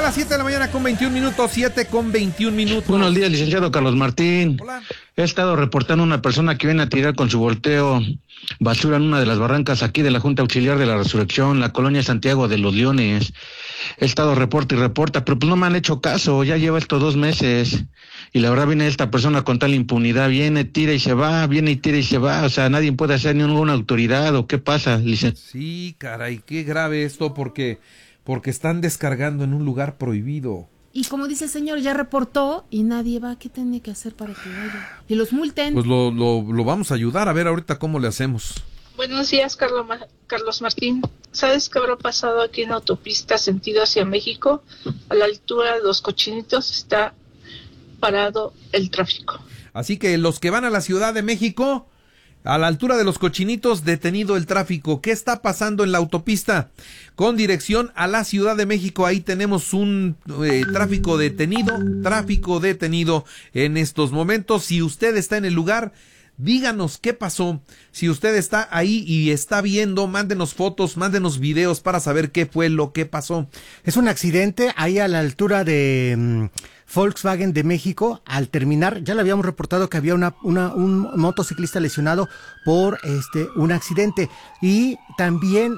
las 7 de la mañana con 21 minutos, 7 con 21 minutos. Buenos días, licenciado Carlos Martín. Hola. He estado reportando a una persona que viene a tirar con su volteo basura en una de las barrancas aquí de la Junta Auxiliar de la Resurrección, la colonia Santiago de los Leones. He estado reporta y reporta, pero pues no me han hecho caso, ya lleva esto 2 meses. Y la verdad viene esta persona con tal impunidad, viene, tira y se va, viene y tira y se va, o sea, nadie puede hacer ninguna autoridad, ¿o qué pasa, licenciado? Sí, caray, qué grave esto porque están descargando en un lugar prohibido. Y como dice el señor, ya reportó y nadie va. ¿Qué tiene que hacer para que vaya? Y los multen. Pues lo vamos a ayudar, a ver ahorita cómo le hacemos. Buenos días, Carlos Martín. ¿Sabes qué habrá pasado aquí en autopista sentido hacia México? A la altura de Los Cochinitos está parado el tráfico. Así que los que van a la Ciudad de México, a la altura de Los Cochinitos, detenido el tráfico. ¿Qué está pasando en la autopista? Con dirección a la Ciudad de México, ahí tenemos un tráfico detenido en estos momentos. Si usted está en el lugar, díganos qué pasó. Si usted está ahí y está viendo, mándenos fotos, mándenos videos para saber qué fue lo que pasó. Es un accidente ahí a la altura de Volkswagen de México. Al terminar, ya le habíamos reportado que había un motociclista lesionado por un accidente. Y también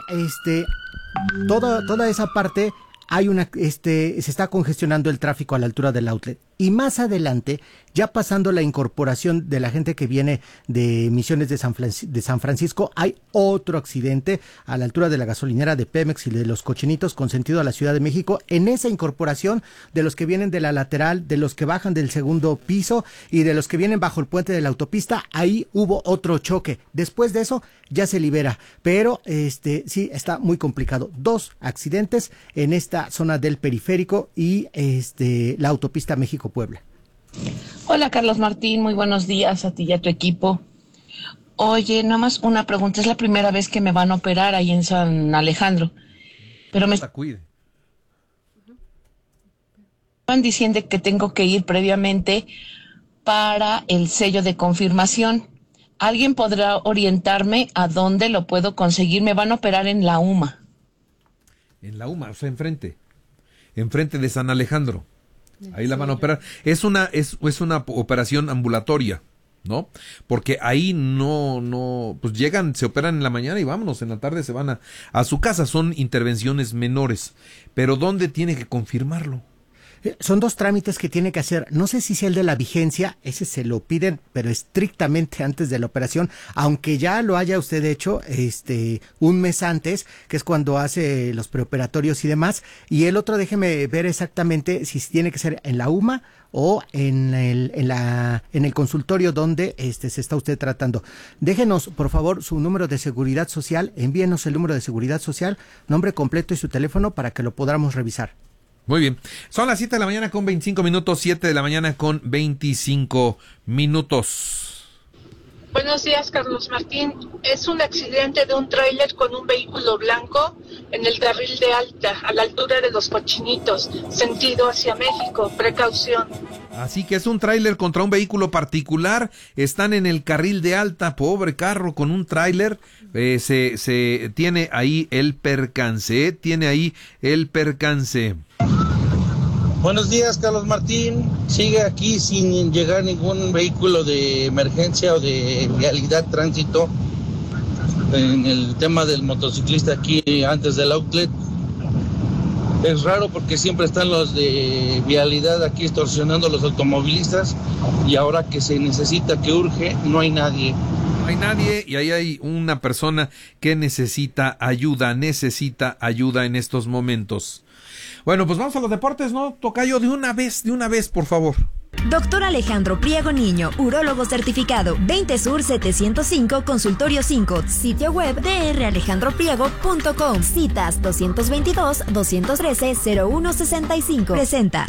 toda esa parte hay se está congestionando el tráfico a la altura del outlet. Y más adelante, ya pasando la incorporación de la gente que viene de Misiones de San Francisco, hay otro accidente a la altura de la gasolinera de Pemex y de Los Cochinitos con sentido a la Ciudad de México. En esa incorporación de los que vienen de la lateral, de los que bajan del segundo piso y de los que vienen bajo el puente de la autopista, ahí hubo otro choque. Después de eso ya se libera, pero sí está muy complicado. 2 accidentes en esta zona del periférico y la autopista México-Puebla. Hola Carlos Martín, muy buenos días a ti y a tu equipo. Oye, nada más una pregunta, es la primera vez que me van a operar ahí en San Alejandro, pero me Cuide. estaban diciendo que tengo que ir previamente para el sello de confirmación. ¿Alguien podrá orientarme a dónde lo puedo conseguir? Me van a operar en la UMA. En la UMA, o sea, enfrente de San Alejandro. Ahí la van a operar. Es una operación ambulatoria, ¿no? Porque ahí no, pues llegan, se operan en la mañana y vámonos, en la tarde se van a su casa. Son intervenciones menores. Pero ¿dónde tiene que confirmarlo? Son 2 trámites que tiene que hacer. No sé si es el de la vigencia, ese se lo piden, pero estrictamente antes de la operación, aunque ya lo haya usted hecho un mes antes, que es cuando hace los preoperatorios y demás. Y el otro, déjeme ver exactamente si tiene que ser en la UMA o en el consultorio donde se está usted tratando. Déjenos, por favor, su número de seguridad social, envíenos el número de seguridad social, nombre completo y su teléfono para que lo podamos revisar. Muy bien. Son las 7 de la mañana con 25 minutos, 7 de la mañana con 25 minutos. Buenos días, Carlos Martín. Es un accidente de un tráiler con un vehículo blanco en el carril de alta, a la altura de Los Cochinitos, sentido hacia México. Precaución. Así que es un tráiler contra un vehículo particular. Están en el carril de alta, pobre carro con un tráiler. Se tiene ahí el percance. Buenos días, Carlos Martín. Sigue aquí sin llegar ningún vehículo de emergencia o de vialidad tránsito en el tema del motociclista aquí antes del outlet. Es raro porque siempre están los de vialidad aquí extorsionando a los automovilistas y ahora que se necesita, que urge, no hay nadie. No hay nadie y ahí hay una persona que necesita ayuda en estos momentos. Bueno, pues vamos a los deportes, ¿no, tocayo? De una vez, por favor. Doctor Alejandro Priego Niño, urólogo certificado, 20 Sur 705, Consultorio 5, sitio web dralejandropriego.com, citas 222-213-0165. Presenta.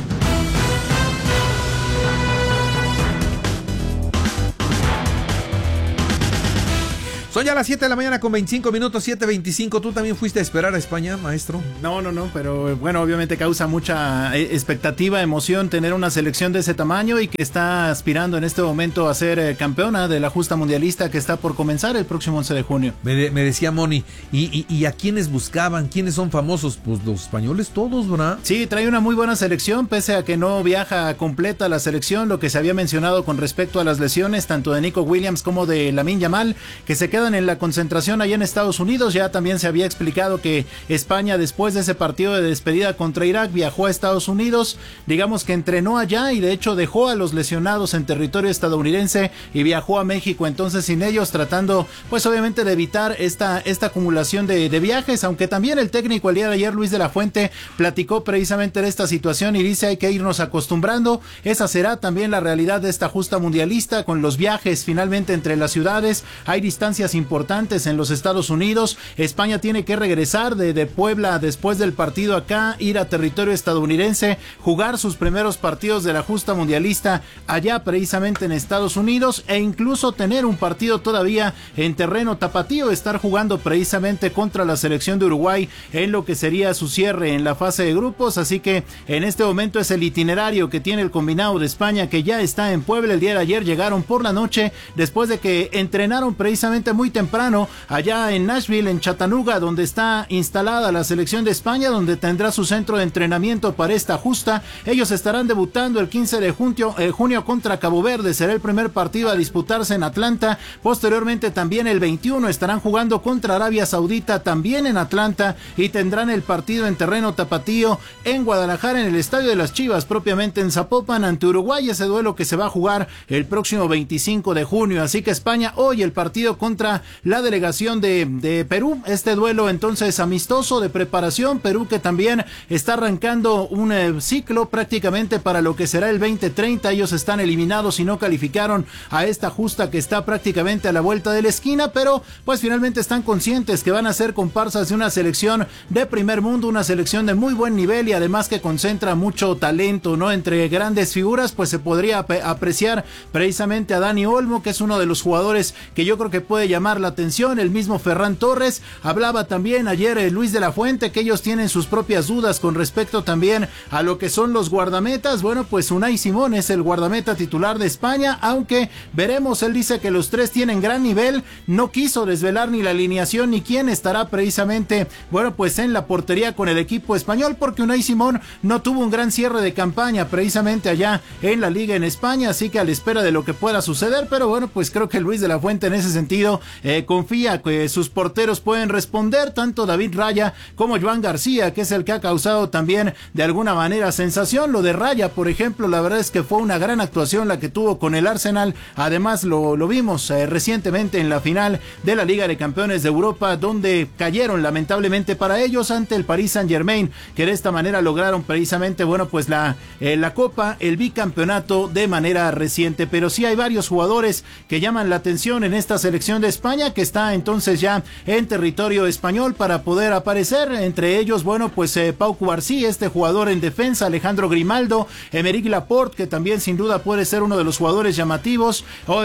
Son ya las 7 de la mañana con 25 minutos, 7:25. ¿Tú también fuiste a esperar a España, maestro? No, pero bueno, obviamente causa mucha expectativa, emoción tener una selección de ese tamaño y que está aspirando en este momento a ser campeona de la justa mundialista que está por comenzar el próximo 11 de junio. Me decía Moni, ¿y a quiénes buscaban? ¿Quiénes son famosos? Pues los españoles todos, ¿verdad? Sí, trae una muy buena selección, pese a que no viaja completa la selección, lo que se había mencionado con respecto a las lesiones, tanto de Nico Williams como de Lamine Yamal, que se quedan en la concentración allá en Estados Unidos. Ya también se había explicado que España, después de ese partido de despedida contra Irak, viajó a Estados Unidos, digamos que entrenó allá y de hecho dejó a los lesionados en territorio estadounidense y viajó a México, entonces sin ellos, tratando pues obviamente de evitar esta acumulación de viajes, aunque también el técnico el día de ayer, Luis de la Fuente, platicó precisamente de esta situación y dice hay que irnos acostumbrando, esa será también la realidad de esta justa mundialista, con los viajes finalmente entre las ciudades, hay distancias importantes en los Estados Unidos, España tiene que regresar de Puebla después del partido acá, ir a territorio estadounidense, jugar sus primeros partidos de la justa mundialista allá precisamente en Estados Unidos e incluso tener un partido todavía en terreno tapatío, estar jugando precisamente contra la selección de Uruguay en lo que sería su cierre en la fase de grupos, así que en este momento es el itinerario que tiene el combinado de España, que ya está en Puebla. El día de ayer llegaron por la noche después de que entrenaron precisamente muy temprano allá en Nashville, en Chattanooga, donde está instalada la selección de España, donde tendrá su centro de entrenamiento para esta justa. Ellos estarán debutando el 15 de junio contra Cabo Verde, será el primer partido a disputarse en Atlanta. Posteriormente también el 21 estarán jugando contra Arabia Saudita, también en Atlanta, y tendrán el partido en terreno tapatío en Guadalajara, en el Estadio de las Chivas, propiamente en Zapopan, ante Uruguay, ese duelo que se va a jugar el próximo 25 de junio. Así que España hoy el partido contra la delegación de Perú, este duelo entonces amistoso de preparación, Perú que también está arrancando un ciclo prácticamente para lo que será el 2030, ellos están eliminados y no calificaron a esta justa que está prácticamente a la vuelta de la esquina, pero pues finalmente están conscientes que van a ser comparsas de una selección de primer mundo, una selección de muy buen nivel y además que concentra mucho talento, ¿no? Entre grandes figuras pues se podría apreciar precisamente a Dani Olmo, que es uno de los jugadores que yo creo que puede llamar la atención, el mismo Ferran Torres. Hablaba también ayer Luis de la Fuente que ellos tienen sus propias dudas con respecto también a lo que son los guardametas. Bueno, pues Unai Simón es el guardameta titular de España, aunque veremos, él dice que los tres tienen gran nivel, no quiso desvelar ni la alineación ni quién estará precisamente, bueno, pues en la portería con el equipo español, porque Unai Simón no tuvo un gran cierre de campaña precisamente allá en la liga en España, así que a la espera de lo que pueda suceder, pero bueno, pues creo que Luis de la Fuente en ese sentido confía que sus porteros pueden responder, tanto David Raya como Joan García, que es el que ha causado también de alguna manera sensación. Lo de Raya, por ejemplo, la verdad es que fue una gran actuación la que tuvo con el Arsenal, además lo vimos recientemente en la final de la Liga de Campeones de Europa, donde cayeron lamentablemente para ellos ante el Paris Saint-Germain, que de esta manera lograron precisamente, bueno, pues la Copa, el bicampeonato de manera reciente. Pero sí hay varios jugadores que llaman la atención en esta selección de España, que está entonces ya en territorio español para poder aparecer, entre ellos, bueno, pues Pau Cubarsí, este jugador en defensa, Alejandro Grimaldo, Emerick Laporte, que también sin duda puede ser uno de los jugadores llamativos,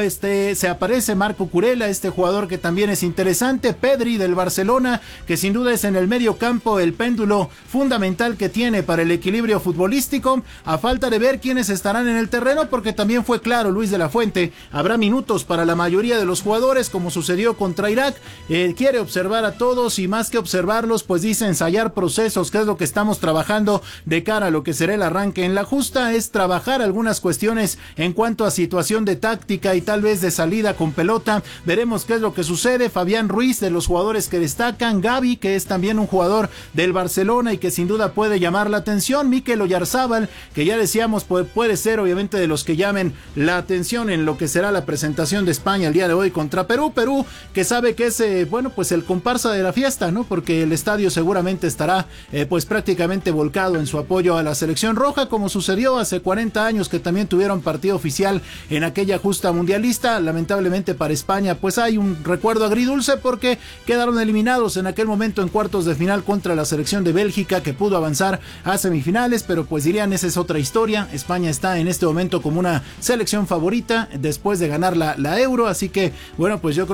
se aparece Marco Curella, este jugador que también es interesante, Pedri del Barcelona, que sin duda es en el medio campo el péndulo fundamental que tiene para el equilibrio futbolístico, a falta de ver quiénes estarán en el terreno, porque también fue claro Luis de la Fuente, habrá minutos para la mayoría de los jugadores, como sucedió contra Irak, quiere observar a todos y más que observarlos, pues dice ensayar procesos, que es lo que estamos trabajando de cara a lo que será el arranque en la justa, es trabajar algunas cuestiones en cuanto a situación de táctica y tal vez de salida con pelota, veremos qué es lo que sucede. Fabián Ruiz, de los jugadores que destacan, Gavi, que es también un jugador del Barcelona y que sin duda puede llamar la atención, Mikel Oyarzábal, que ya decíamos puede ser obviamente de los que llamen la atención en lo que será la presentación de España el día de hoy contra Perú, que sabe que es bueno, pues el comparsa de la fiesta, ¿no? Porque el estadio seguramente estará pues prácticamente volcado en su apoyo a la selección roja, como sucedió hace 40 años que también tuvieron partido oficial en aquella justa mundialista. Lamentablemente para España pues hay un recuerdo agridulce porque quedaron eliminados en aquel momento en cuartos de final contra la selección de Bélgica, que pudo avanzar a semifinales, pero pues dirían esa es otra historia. España está en este momento como una selección favorita después de ganar la Euro, así que bueno, pues yo creo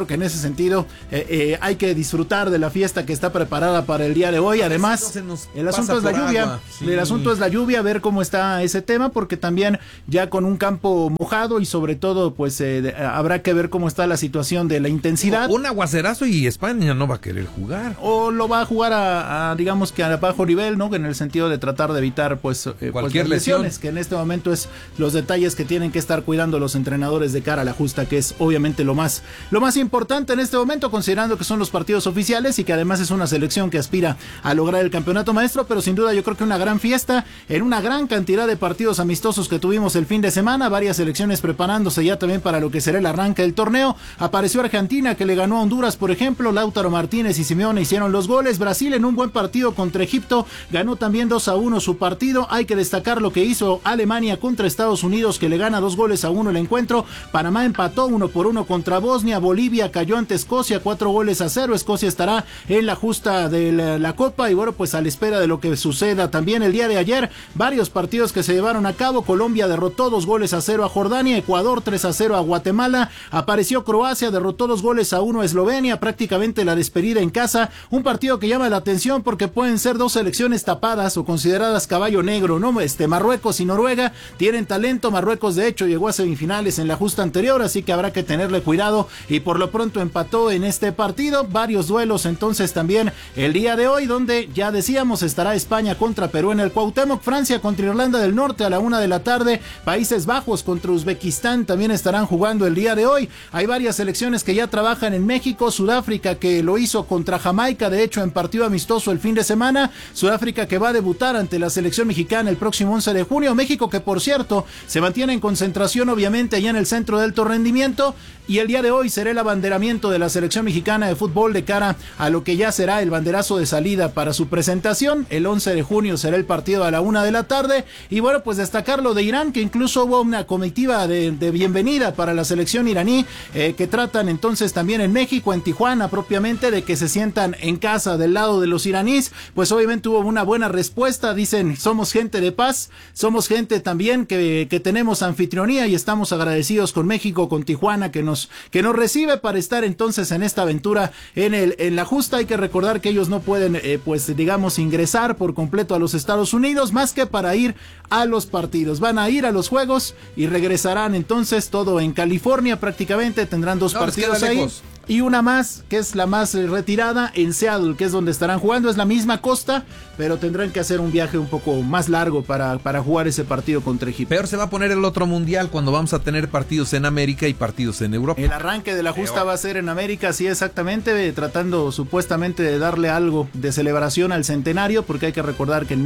creo que en ese sentido hay que disfrutar de la fiesta que está preparada para el día de hoy. Además, el asunto es la lluvia. Sí. El asunto es la lluvia, ver cómo está ese tema, porque también ya con un campo mojado y sobre todo pues habrá que ver cómo está la situación de la intensidad. Un aguacerazo y España no va a querer jugar. O lo va a jugar a digamos que a bajo nivel, ¿no? En el sentido de tratar de evitar cualquier lesiones, que en este momento es los detalles que tienen que estar cuidando los entrenadores de cara a la justa, que es obviamente lo más importante en este momento, considerando que son los partidos oficiales y que además es una selección que aspira a lograr el campeonato maestro. Pero sin duda yo creo que una gran fiesta en una gran cantidad de partidos amistosos que tuvimos el fin de semana, varias selecciones preparándose ya también para lo que será el arranque del torneo. Apareció Argentina, que le ganó a Honduras, por ejemplo. Lautaro Martínez y Simeone hicieron los goles. Brasil en un buen partido contra Egipto ganó también 2-1 su partido. Hay que destacar lo que hizo Alemania contra Estados Unidos, que le gana 2-1 el encuentro. Panamá empató 1-1 contra Bosnia. Bolivia cayó ante Escocia 4-0. Escocia estará en la justa de la Copa y bueno, pues a la espera de lo que suceda también el día de ayer. Varios partidos que se llevaron a cabo. Colombia derrotó 2-0 a Jordania. Ecuador 3-0 a Guatemala. Apareció Croacia, derrotó 2-1 a Eslovenia. Prácticamente la despedida en casa. Un partido que llama la atención porque pueden ser dos selecciones tapadas o consideradas caballo negro, ¿no? Marruecos y Noruega tienen talento. Marruecos de hecho llegó a semifinales en la justa anterior, así que habrá que tenerle cuidado y por lo pronto empató en este partido. Varios duelos entonces también el día de hoy, donde ya decíamos estará España contra Perú en el Cuauhtémoc, Francia contra Irlanda del Norte a la 1 de la tarde, Países Bajos contra Uzbekistán también estarán jugando el día de hoy. Hay varias selecciones que ya trabajan en México. Sudáfrica, que lo hizo contra Jamaica, de hecho en partido amistoso el fin de semana. Sudáfrica, que va a debutar ante la selección mexicana el próximo 11 de junio. México, que por cierto se mantiene en concentración obviamente allá en el centro de alto rendimiento, y el día de hoy será el abanderamiento de la selección mexicana de fútbol de cara a lo que ya será el banderazo de salida para su presentación. El 11 de junio será el partido a la 1 de la tarde. Y bueno, pues destacar lo de Irán, que incluso hubo una comitiva de bienvenida para la selección iraní, que tratan entonces también en México, en Tijuana propiamente, de que se sientan en casa del lado de los iraníes. Pues obviamente hubo una buena respuesta. Dicen, somos gente de paz, somos gente también que tenemos anfitrionía y estamos agradecidos con México, con Tijuana, que nos recibe para estar entonces en esta aventura en la justa. Hay que recordar que ellos no pueden pues digamos ingresar por completo a los Estados Unidos, más que para ir a los partidos. Van a ir a los juegos y regresarán entonces todo en California prácticamente. Tendrán dos partidos ahí. Y una más, que es la más retirada, en Seattle, que es donde estarán jugando. Es la misma costa, pero tendrán que hacer un viaje un poco más largo para jugar ese partido contra Egipto. Peor se va a poner el otro mundial cuando vamos a tener partidos en América y partidos en Europa. El arranque de la justa va a ser en América, sí, exactamente, tratando supuestamente de darle algo de celebración al centenario, porque hay que recordar que en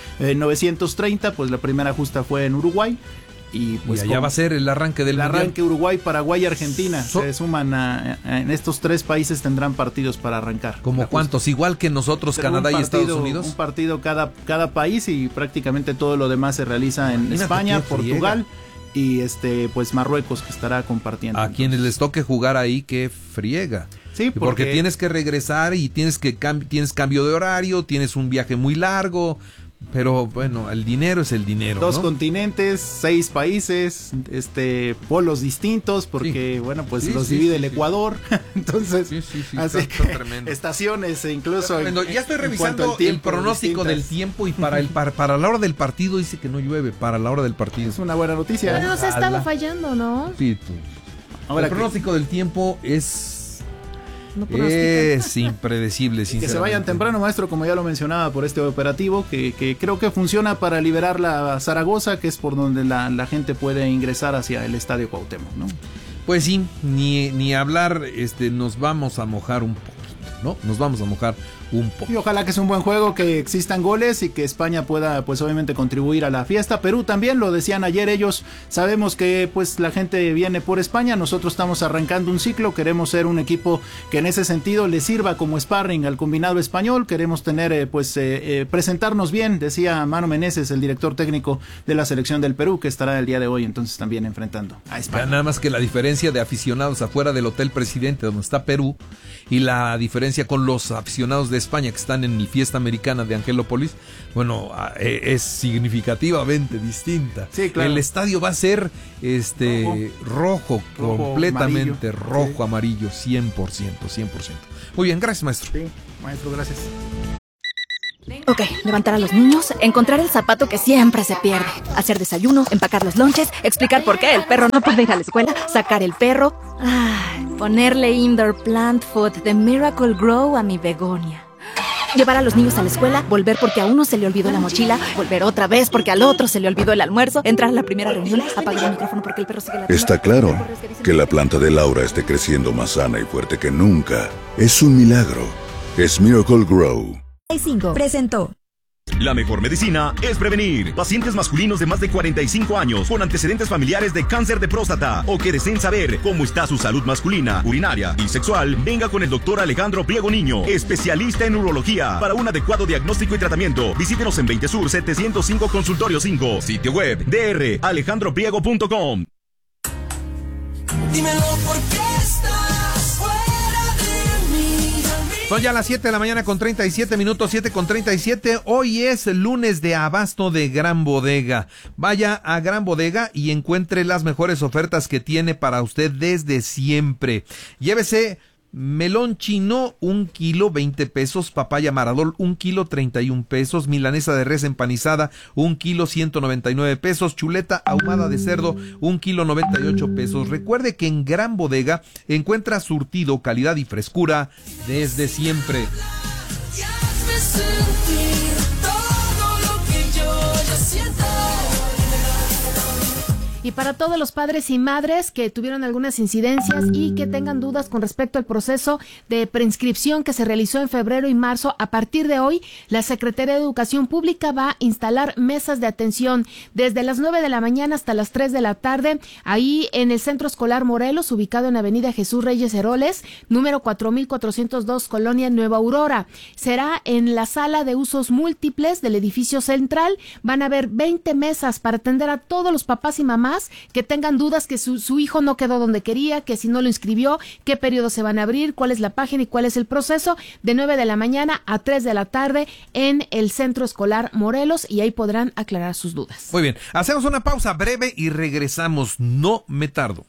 1930, pues la primera justa fue en Uruguay. Y pues allá va a ser el arranque del mundial. Arranque Uruguay, Paraguay y Argentina. Se suman en estos tres países, tendrán partidos para arrancar. ¿Como cuántos? Igual que nosotros, Canadá y Estados Unidos. Un partido cada país, y prácticamente todo lo demás se realiza en España, Portugal y pues Marruecos, que estará compartiendo. A quienes les toque jugar ahí, qué friega. Sí, porque tienes que regresar y tienes cambio de horario, tienes un viaje muy largo. Pero bueno, el dinero es el dinero. Dos continentes, 6 países, polos distintos, porque bueno, pues los divide el Ecuador. Entonces, así que tremendo. Estaciones incluso. Ya estoy revisando el pronóstico del tiempo y para la hora del partido dice que no llueve para la hora del partido. Es una buena noticia. Pero nos ha estado fallando, ¿no? Sí. Ahora, el pronóstico del tiempo es impredecible, sinceramente. Que se vayan temprano, maestro, como ya lo mencionaba, por este operativo que creo que funciona para liberar la Zaragoza, que es por donde la gente puede ingresar hacia el Estadio Cuauhtémoc, ¿no? Pues sí, ni hablar, nos vamos a mojar un poquito, ¿no? Nos vamos a mojar un poco. Y ojalá que sea un buen juego, que existan goles y que España pueda pues obviamente contribuir a la fiesta. Perú también, lo decían ayer ellos, sabemos que pues la gente viene por España, nosotros estamos arrancando un ciclo, queremos ser un equipo que en ese sentido le sirva como sparring al combinado español, queremos tener presentarnos bien, decía Mano Meneses, el director técnico de la selección del Perú, que estará el día de hoy entonces también enfrentando a España. Nada más que la diferencia de aficionados afuera del Hotel Presidente donde está Perú y la diferencia diferencia con los aficionados de España que están en mi fiesta americana de Angelópolis, bueno, es significativamente distinta. Sí, claro. El estadio va a ser rojo, completamente amarillo. rojo, amarillo, 100%. Muy bien, gracias, maestro. Sí, maestro, gracias. Ok, levantar a los niños, encontrar el zapato que siempre se pierde, hacer desayuno, empacar los lonches, explicar por qué el perro no puede ir a la escuela, sacar el perro, ponerle indoor plant food de Miracle Grow a mi begonia. Llevar a los niños a la escuela, volver porque a uno se le olvidó la mochila, volver otra vez porque al otro se le olvidó el almuerzo, entrar a la primera reunión, apagar el micrófono porque el perro sigue la... Está claro que la planta de Laura esté creciendo más sana y fuerte que nunca. Es un milagro. Es Miracle Grow. 5 presentó. La mejor medicina es prevenir. Pacientes masculinos de más de 45 años con antecedentes familiares de cáncer de próstata o que deseen saber cómo está su salud masculina, urinaria y sexual, venga con el doctor Alejandro Priego Niño, especialista en urología. Para un adecuado diagnóstico y tratamiento, visítenos en 20 Sur 705 Consultorio 5, sitio web dralejandropriego.com. Dímelo por qué estás fuera de mí. Son ya las 7 de la mañana con 37 minutos, 7:37. Hoy es el lunes de abasto de Gran Bodega. Vaya a Gran Bodega y encuentre las mejores ofertas que tiene para usted desde siempre. Llévese melón chino, 1 kilo, 20 pesos. Papaya Maradol, 1 kilo, 31 pesos. Milanesa de res empanizada, 1 kilo, 199 pesos. Chuleta ahumada de cerdo, 1 kilo, 98 pesos. Recuerde que en Gran Bodega encuentra surtido, calidad y frescura desde siempre. Y para todos los padres y madres que tuvieron algunas incidencias y que tengan dudas con respecto al proceso de preinscripción que se realizó en febrero y marzo, a partir de hoy, la Secretaría de Educación Pública va a instalar mesas de atención desde las 9 de la mañana hasta las 3 de la tarde, ahí en el Centro Escolar Morelos, ubicado en Avenida Jesús Reyes Heroles, número 4402, Colonia Nueva Aurora. Será en la sala de usos múltiples del edificio central. Van a haber 20 mesas para atender a todos los papás y mamás que tengan dudas, que su hijo no quedó donde quería, que si no lo inscribió, qué periodos se van a abrir, cuál es la página y cuál es el proceso, de 9 de la mañana a 3 de la tarde en el Centro Escolar Morelos, y ahí podrán aclarar sus dudas. Muy bien, hacemos una pausa breve y regresamos, no me tardo.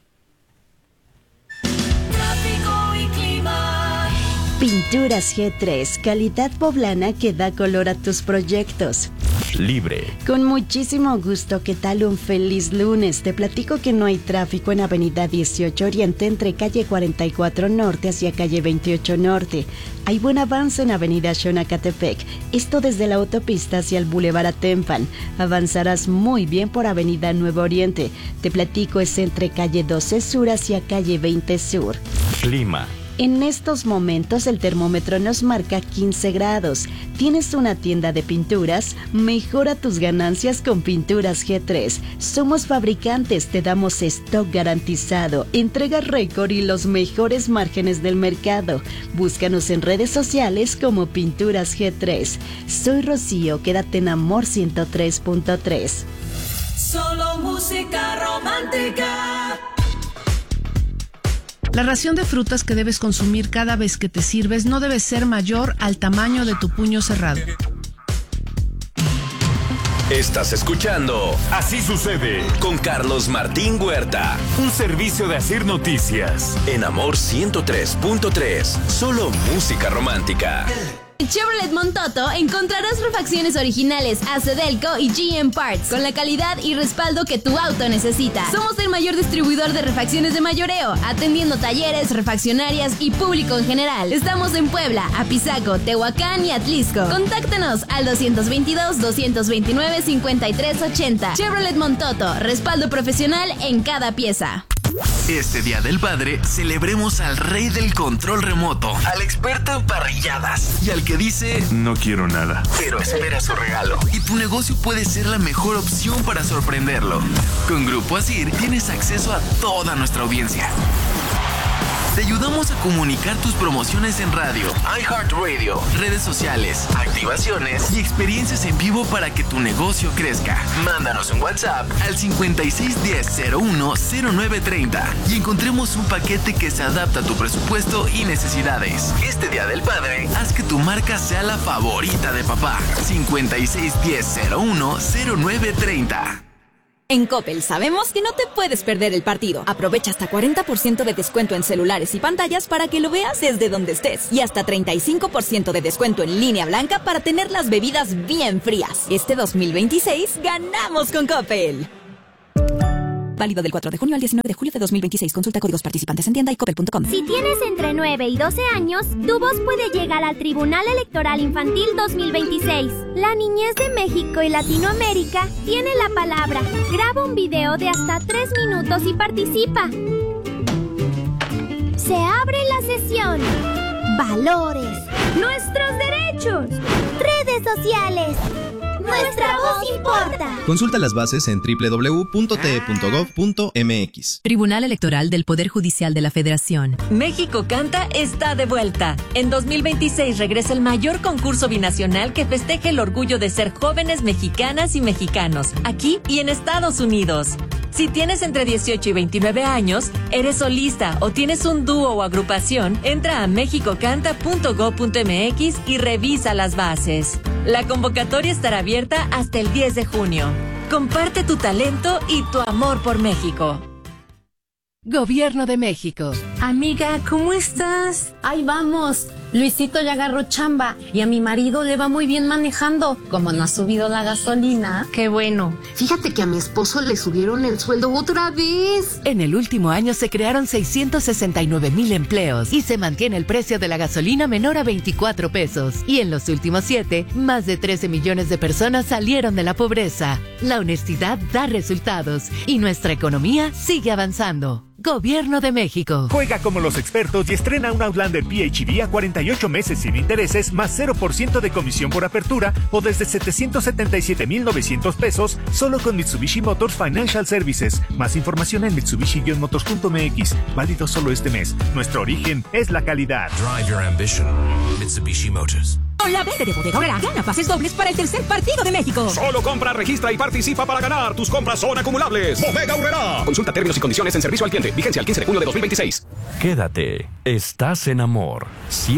Pinturas G3, calidad poblana que da color a tus proyectos. Libre. Con muchísimo gusto, ¿qué tal? Un feliz lunes. Te platico que no hay tráfico en Avenida 18 Oriente entre calle 44 Norte hacia calle 28 Norte. Hay buen avance en Avenida Xonacatepec, esto desde la autopista hacia el Boulevard Atempan. Avanzarás muy bien por Avenida Nuevo Oriente. Te platico es entre calle 12 Sur hacia calle 20 Sur. Clima. En estos momentos el termómetro nos marca 15 grados. ¿Tienes una tienda de pinturas? Mejora tus ganancias con Pinturas G3. Somos fabricantes, te damos stock garantizado, entrega récord y los mejores márgenes del mercado. Búscanos en redes sociales como Pinturas G3. Soy Rocío, quédate en Amor 103.3. Solo música romántica. La ración de frutas que debes consumir cada vez que te sirves no debe ser mayor al tamaño de tu puño cerrado. Estás escuchando Así Sucede con Carlos Martín Huerta. Un servicio de Asir Noticias. En Amor 103.3. Solo música romántica. En Chevrolet Montoto encontrarás refacciones originales Acedelco y GM Parts con la calidad y respaldo que tu auto necesita. Somos el mayor distribuidor de refacciones de mayoreo, atendiendo talleres, refaccionarias y público en general. Estamos en Puebla, Apizaco, Tehuacán y Atlisco. Contáctanos al 222-229-5380. Chevrolet Montoto, respaldo profesional en cada pieza. Este Día del Padre, celebremos al rey del control remoto, al experto en parrilladas y al que dice no quiero nada, pero espera su regalo. Y tu negocio puede ser la mejor opción para sorprenderlo. Con Grupo Asir tienes acceso a toda nuestra audiencia. Te ayudamos a comunicar tus promociones en radio, iHeartRadio, redes sociales, activaciones y experiencias en vivo para que tu negocio crezca. Mándanos un WhatsApp al 5610-010930 y encontremos un paquete que se adapta a tu presupuesto y necesidades. Este Día del Padre, haz que tu marca sea la favorita de papá. 5610-010930. En Coppel sabemos que no te puedes perder el partido. Aprovecha hasta 40% de descuento en celulares y pantallas para que lo veas desde donde estés. Y hasta 35% de descuento en línea blanca para tener las bebidas bien frías. Este 2026 ganamos con Coppel. Válido del 4 de junio al 19 de julio de 2026. Consulta códigos participantes en tienda y coppel.com. Si tienes entre 9 y 12 años, tu voz puede llegar al Tribunal Electoral Infantil 2026. La niñez de México y Latinoamérica tiene la palabra. Graba un video de hasta 3 minutos y participa. Se abre la sesión. Valores. Nuestros derechos. Redes sociales. Nuestra voz importa. Consulta las bases en www.te.gov.mx. Tribunal Electoral del Poder Judicial de la Federación. México Canta está de vuelta. En 2026 regresa el mayor concurso binacional que festeje el orgullo de ser jóvenes mexicanas y mexicanos, aquí y en Estados Unidos. Si tienes entre 18 y 29 años, eres solista o tienes un dúo o agrupación, entra a mexicocanta.gov.mx y revisa las bases. La convocatoria estará abierta hasta el 10 de junio. Comparte tu talento y tu amor por México. Gobierno de México. Amiga, ¿cómo estás? Ahí vamos. Luisito ya agarró chamba y a mi marido le va muy bien manejando. Como no ha subido la gasolina. Qué bueno. Fíjate que a mi esposo le subieron el sueldo otra vez. En el último año se crearon 669,000 empleos y se mantiene el precio de la gasolina menor a 24 pesos. Y en los últimos 7, más de 13 millones de personas salieron de la pobreza. La honestidad da resultados y nuestra economía sigue avanzando. Gobierno de México. Juega como los expertos y estrena un Outlander PHEV a 48 meses sin intereses más 0% de comisión por apertura o desde 777,900 pesos solo con Mitsubishi Motors Financial Services. Más información en mitsubishi-motors.mx. Válido solo este mes. Nuestro origen es la calidad. Drive your ambition. Mitsubishi Motors. Con la venta de Bodega Aurrera, gana pases dobles para el tercer partido de México. Solo compra, registra y participa para ganar. Tus compras son acumulables. Bodega Aurrera. Consulta términos y condiciones en servicio al cliente. Vigencia el 15 de junio de 2026. Quédate. Estás en Amor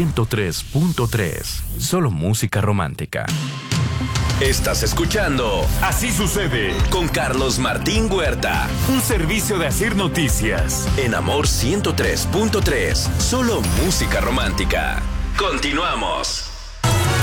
103.3. Solo música romántica. Estás escuchando Así Sucede con Carlos Martín Huerta. Un servicio de Asir Noticias. En Amor 103.3. Solo música romántica. Continuamos.